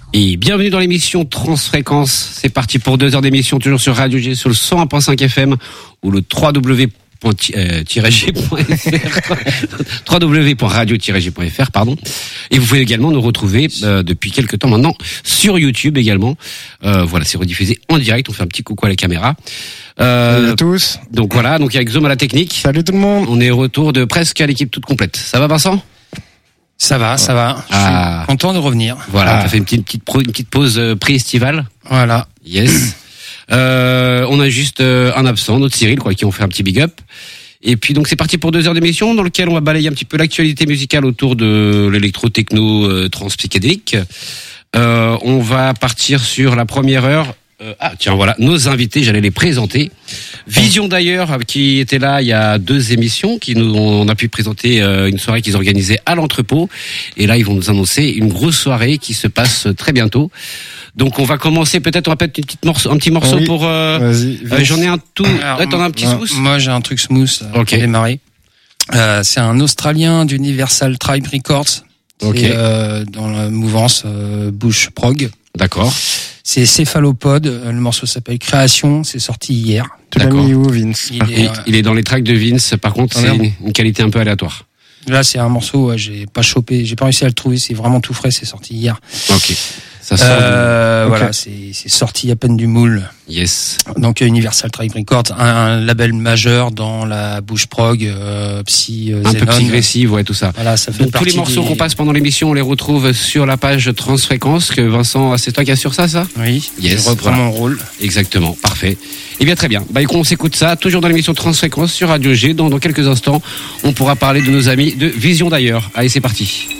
Et bienvenue dans l'émission Transfréquence. C'est parti pour 2 heures d'émission, toujours sur Radio G, sur le 101.5 FM ou le www.radio-g.fr, pardon. Et vous pouvez également nous retrouver depuis quelques temps maintenant sur YouTube également. Voilà, c'est rediffusé en direct. On fait un petit coucou à la caméra. Salut à tous. Donc voilà, donc avec Xom à la technique. Salut tout le monde. On est retour de presque à l'équipe toute complète. Ça va, Vincent ? Ça va. Je suis content de revenir. Voilà, t'as fait une petite pause pré-estivale. Voilà. Yes. On a juste un absent, notre Cyril, qui ont fait un petit big up. Et puis donc c'est parti pour 2 heures d'émission dans lequel on va balayer un petit peu l'actualité musicale autour de l'électro-techno transpsychédélique. On va partir sur la première heure. Voilà, nos invités, j'allais les présenter. Vision d'ailleurs, qui était là il y a 2 émissions, on a pu présenter une soirée qu'ils organisaient à l'entrepôt. Et là, ils vont nous annoncer une grosse soirée qui se passe très bientôt. Donc on va commencer, on va peut-être un petit morceau pour... Vas-y. J'en ai un tout... t'en as un petit smooth ? Moi j'ai un truc smooth pour démarrer. C'est un Australien d'Universal Tribe Records. C'est dans la mouvance Bush Prog. D'accord. C'est Céphalopode, le morceau s'appelle Création, c'est sorti hier. Tu l'as mis où, Vince ? Il est dans les tracks de Vince, par contre c'est une qualité un peu aléatoire. Là c'est un morceau, j'ai pas réussi à le trouver, c'est vraiment tout frais, c'est sorti hier. Ok. Ça sort Voilà, c'est sorti à peine du moule. Yes. Donc Universal Tribe Records, un label majeur dans la bush prog, psy, un peu psygressive, tout ça. Voilà, ça fait donc tous les morceaux qu'on passe pendant l'émission, on les retrouve sur la page Transfréquence. Que Vincent, c'est toi qui assure ça ? Oui. Yes. Je reprends mon rôle. Exactement. Parfait. Eh bien très bien. Écoute, on s'écoute ça toujours dans l'émission Transfréquence sur Radio G. Dans quelques instants, on pourra parler de nos amis de Vision d'ailleurs. Allez, c'est parti.